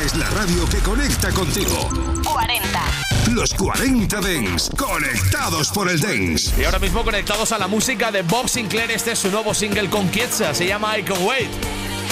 es la radio que conecta contigo. 40. Los 40 Dance, conectados por el dance. Y ahora mismo conectados a la música de Bob Sinclair. Este es su nuevo single con Kietza, se llama I Can Wait.